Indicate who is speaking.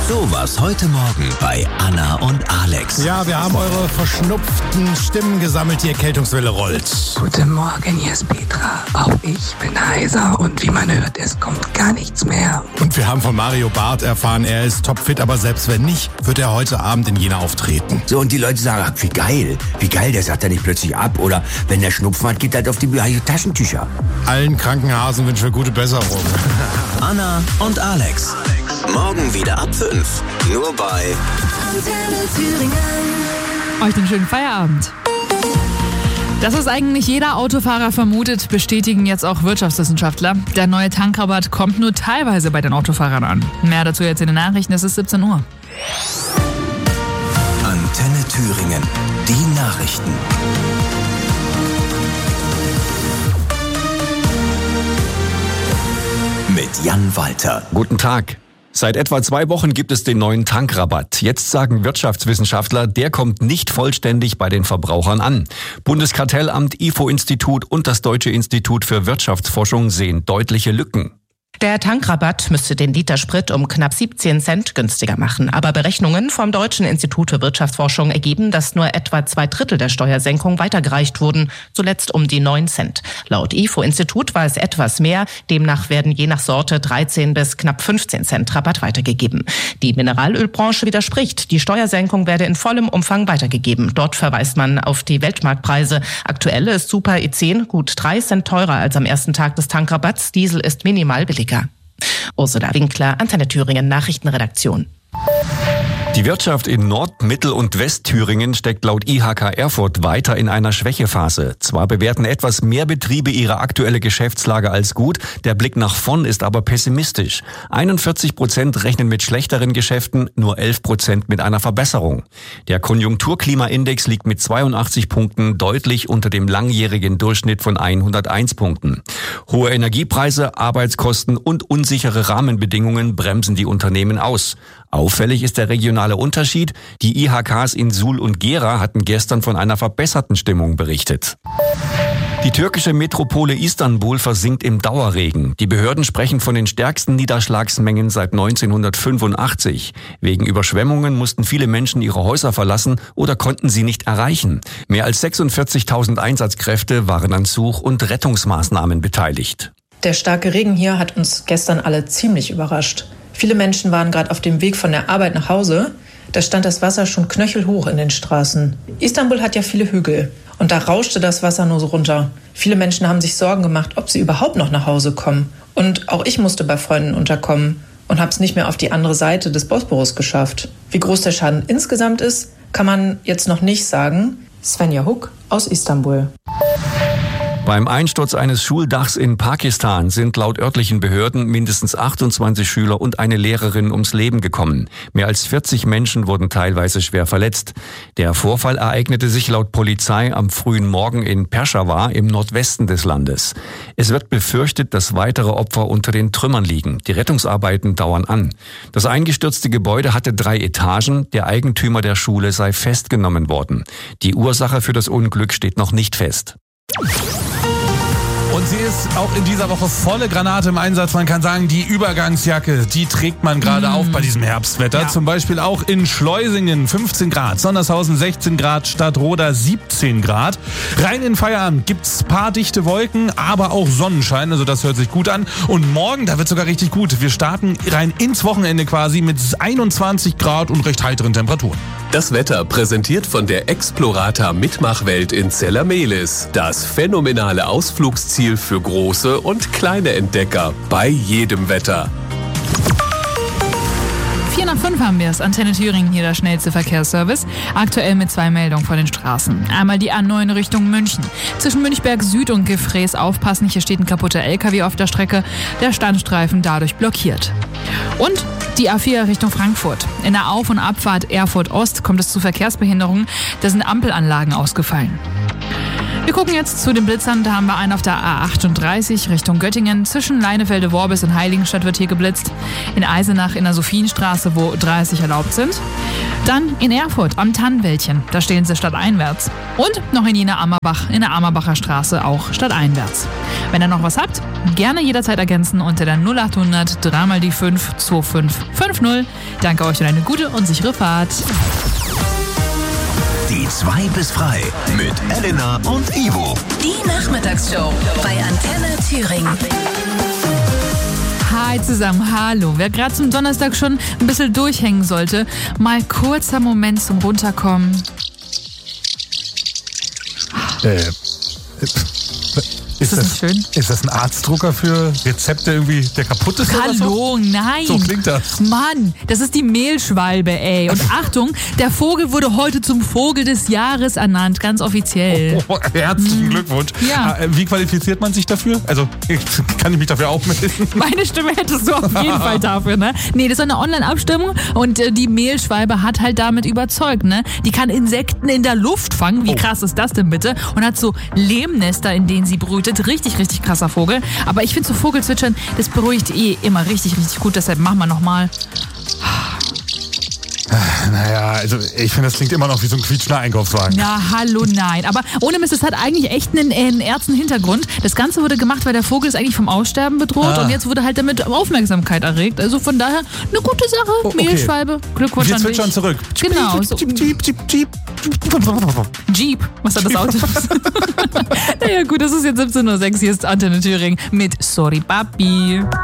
Speaker 1: So war's heute Morgen bei Anna und Alex.
Speaker 2: Ja, wir haben eure verschnupften Stimmen gesammelt, die Erkältungswelle rollt.
Speaker 3: Guten Morgen, hier ist Petra. Auch ich bin heiser und wie man hört, es kommt gar nichts mehr.
Speaker 2: Und wir haben von Mario Barth erfahren, er ist topfit, aber selbst wenn nicht, wird er heute Abend in Jena auftreten.
Speaker 4: So, und die Leute sagen, ach, wie geil, der sagt ja nicht plötzlich ab. Oder wenn der Schnupfen hat, geht halt auf die Taschentücher.
Speaker 2: Allen Krankenhasen wünschen wir gute Besserung.
Speaker 1: Anna und Alex. Morgen wieder ab 5. Nur bei
Speaker 5: Euch einen schönen Feierabend. Dass es eigentlich jeder Autofahrer vermutet, bestätigen jetzt auch Wirtschaftswissenschaftler. Der neue Tankrabatt kommt nur teilweise bei den Autofahrern an. Mehr dazu jetzt in den Nachrichten, es ist 17 Uhr.
Speaker 1: Antenne Thüringen. Die Nachrichten. Mit Jan Walter.
Speaker 6: Guten Tag. Seit etwa 2 Wochen gibt es den neuen Tankrabatt. Jetzt sagen Wirtschaftswissenschaftler, der kommt nicht vollständig bei den Verbrauchern an. Bundeskartellamt, IFO-Institut und das Deutsche Institut für Wirtschaftsforschung sehen deutliche Lücken.
Speaker 7: Der Tankrabatt müsste den Liter Sprit um knapp 17 Cent günstiger machen. Aber Berechnungen vom Deutschen Institut für Wirtschaftsforschung ergeben, dass nur etwa 2/3 der Steuersenkung weitergereicht wurden, zuletzt um die 9 Cent. Laut IFO-Institut war es etwas mehr. Demnach werden je nach Sorte 13 bis knapp 15 Cent Rabatt weitergegeben. Die Mineralölbranche widerspricht. Die Steuersenkung werde in vollem Umfang weitergegeben. Dort verweist man auf die Weltmarktpreise. Aktuell ist Super E10 gut 3 Cent teurer als am ersten Tag des Tankrabatts. Diesel ist minimal billiger. Ursula Winkler, Antenne Thüringen Nachrichtenredaktion.
Speaker 6: Die Wirtschaft in Nord-, Mittel- und Westthüringen steckt laut IHK Erfurt weiter in einer Schwächephase. Zwar bewerten etwas mehr Betriebe ihre aktuelle Geschäftslage als gut, der Blick nach vorn ist aber pessimistisch. 41% rechnen mit schlechteren Geschäften, nur 11% mit einer Verbesserung. Der Konjunkturklimaindex liegt mit 82 Punkten deutlich unter dem langjährigen Durchschnitt von 101 Punkten. Hohe Energiepreise, Arbeitskosten und unsichere Rahmenbedingungen bremsen die Unternehmen aus. Auffällig ist der regionale Unterschied. Die IHKs in Suhl und Gera hatten gestern von einer verbesserten Stimmung berichtet. Die türkische Metropole Istanbul versinkt im Dauerregen. Die Behörden sprechen von den stärksten Niederschlagsmengen seit 1985. Wegen Überschwemmungen mussten viele Menschen ihre Häuser verlassen oder konnten sie nicht erreichen. Mehr als 46.000 Einsatzkräfte waren an Such- und Rettungsmaßnahmen beteiligt.
Speaker 8: Der starke Regen hier hat uns gestern alle ziemlich überrascht. Viele Menschen waren gerade auf dem Weg von der Arbeit nach Hause. Da stand das Wasser schon knöchelhoch in den Straßen. Istanbul hat ja viele Hügel und da rauschte das Wasser nur so runter. Viele Menschen haben sich Sorgen gemacht, ob sie überhaupt noch nach Hause kommen. Und auch ich musste bei Freunden unterkommen und habe es nicht mehr auf die andere Seite des Bosporus geschafft. Wie groß der Schaden insgesamt ist, kann man jetzt noch nicht sagen. Svenja Huck aus Istanbul.
Speaker 6: Beim Einsturz eines Schuldachs in Pakistan sind laut örtlichen Behörden mindestens 28 Schüler und eine Lehrerin ums Leben gekommen. Mehr als 40 Menschen wurden teilweise schwer verletzt. Der Vorfall ereignete sich laut Polizei am frühen Morgen in Peshawar im Nordwesten des Landes. Es wird befürchtet, dass weitere Opfer unter den Trümmern liegen. Die Rettungsarbeiten dauern an. Das eingestürzte Gebäude hatte 3 Etagen. Der Eigentümer der Schule sei festgenommen worden. Die Ursache für das Unglück steht noch nicht fest.
Speaker 9: Und sie ist auch in dieser Woche volle Granate im Einsatz. Man kann sagen, die Übergangsjacke, die trägt man gerade auf bei diesem Herbstwetter. Ja. Zum Beispiel auch in Schleusingen 15 Grad, Sondershausen 16 Grad, Stadtroda 17 Grad. Rein in Feierabend gibt's paar dichte Wolken, aber auch Sonnenschein. Also das hört sich gut an. Und morgen, da wird sogar richtig gut. Wir starten rein ins Wochenende quasi mit 21 Grad und recht heiteren Temperaturen.
Speaker 10: Das Wetter präsentiert von der Explorata Mitmachwelt in Zellermelis. Das phänomenale Ausflugsziel für große und kleine Entdecker bei jedem Wetter.
Speaker 5: 4:05 haben wir es. Antenne Thüringen, hier der schnellste Verkehrsservice. Aktuell mit 2 Meldungen von den Straßen. Einmal die A9 Richtung München. Zwischen Münchberg Süd und Gefrees aufpassen. Hier steht ein kaputter LKW auf der Strecke. Der Standstreifen dadurch blockiert. Und die A4 Richtung Frankfurt. In der Auf- und Abfahrt Erfurt Ost kommt es zu Verkehrsbehinderungen. Da sind Ampelanlagen ausgefallen. Wir gucken jetzt zu den Blitzern. Da haben wir einen auf der A38 Richtung Göttingen. Zwischen Leinefelde-Worbis und Heiligenstadt wird hier geblitzt. In Eisenach in der Sophienstraße, wo 30 erlaubt sind. Dann in Erfurt am Tannenwäldchen. Da stehen sie stadteinwärts. Und noch in Jena Ammerbach in der Ammerbacher Straße auch stadteinwärts. Wenn ihr noch was habt, Gerne jederzeit ergänzen unter der 0800 3 mal die 5 2550. Danke euch und eine gute und sichere Fahrt.
Speaker 1: Die 2 bis frei mit Elena und Ivo.
Speaker 11: Die Nachmittagsshow bei Antenne Thüringen.
Speaker 5: Hi zusammen, hallo. Wer gerade zum Donnerstag schon ein bisschen durchhängen sollte, mal kurzer Moment zum Runterkommen.
Speaker 9: Ist das nicht schön? Ist das ein Arztdrucker für Rezepte irgendwie, der kaputt ist?
Speaker 5: Hallo,
Speaker 9: oder so?
Speaker 5: Nein.
Speaker 9: So klingt das.
Speaker 5: Mann, das ist die Mehlschwalbe, ey. Und Achtung, der Vogel wurde heute zum Vogel des Jahres ernannt, ganz offiziell.
Speaker 9: Herzlichen Glückwunsch.
Speaker 5: Ja.
Speaker 9: Wie qualifiziert man sich dafür? Also, kann ich mich dafür auch melden?
Speaker 5: Meine Stimme hättest du auf jeden Fall dafür, ne? Nee, das ist eine Online-Abstimmung und die Mehlschwalbe hat halt damit überzeugt, ne? Die kann Insekten in der Luft fangen. Wie krass ist das denn bitte? Und hat so Lehmnester, in denen sie brütet. Richtig, richtig krasser Vogel. Aber ich finde so Vogelzwitschern, das beruhigt immer richtig, richtig gut. Deshalb machen wir nochmal.
Speaker 9: Naja, also ich finde, das klingt immer noch wie so ein quietschender Einkaufswagen.
Speaker 5: Ja, hallo, nein. Aber ohne Mist, es hat eigentlich echt einen ernsten Hintergrund. Das Ganze wurde gemacht, weil der Vogel ist eigentlich vom Aussterben bedroht und jetzt wurde halt damit Aufmerksamkeit erregt. Also von daher eine gute Sache. Okay. Mehlschwalbe, Glückwunsch an dich.
Speaker 9: Wir zwitschern zurück.
Speaker 5: Genau. So. Jeep, was hat das Auto? Naja gut, das ist jetzt 17:06 Uhr. Hier ist Antenne Thüringen mit Sorry Papi.